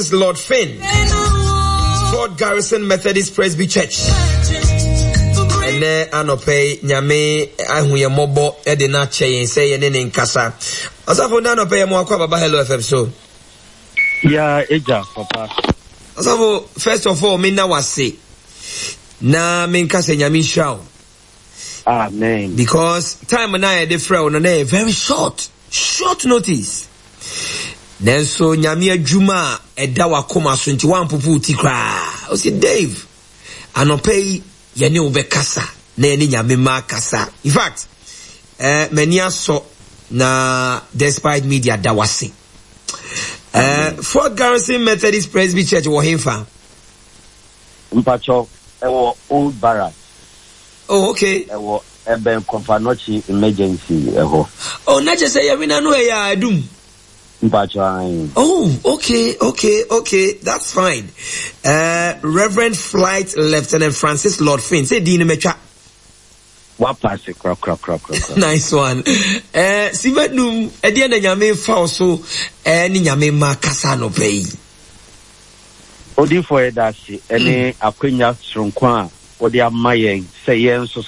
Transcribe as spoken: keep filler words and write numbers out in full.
Lord Finn, Fort Garrison Methodist Presby Church. And then anope nyame ahuye mobo e de na che say ye ne nkasa. Asafo na anope mo akwa baba Hello F M so. Yeah, eja papa. Asafo, first of all, me na wase. Na me nkasa nyame hwa. Amen. Because time na e de frɛ no na very short. Short notice. Then so nyame adwuma eda wakoma so nti wan popo ti kra. O say Dave, anope ye ne obekasa na ye ne nyame ma kasa. In fact, eh many aso na despite media da wase. Eh Fort Garrison Methodist Presby Church wo hemfa. Mpacho ewo Old Barracks. Oh, okay. Ewo Eben Kompanochi emergency eho. Oh, na just say we na no e ya adum. Oh, okay, okay, okay. That's fine. Uh, Reverend Flight Lieutenant Francis Lord Finn. Say Dina Mecha. What pass it? Crop, crop, crop, crop. Nice one. Uh, Sibadum, Ediana Yame Fauso, and Yame Makasano pay. Odi for a dashi, any Aquina Strunkwa, or the Mayan, say yes, so